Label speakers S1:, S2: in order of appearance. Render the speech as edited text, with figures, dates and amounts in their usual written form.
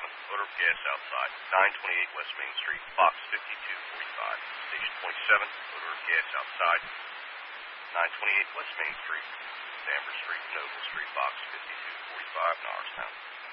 S1: odor of gas outside. 928 West Main Street, box 5245. Station 27, odor of gas outside. 928 West Main Street, Danvers Street, Noble Street, box 5245, Norristown.